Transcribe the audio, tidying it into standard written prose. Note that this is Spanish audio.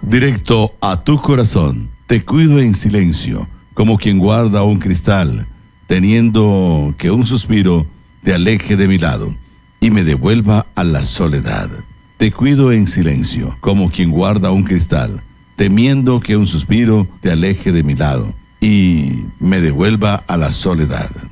Directo a tu corazón. Te cuido en silencio, como quien guarda un cristal, teniendo que un suspiro te aleje de mi lado y me devuelva a la soledad. Te cuido en silencio, como quien guarda un cristal, temiendo que un suspiro te aleje de mi lado y me devuelva a la soledad.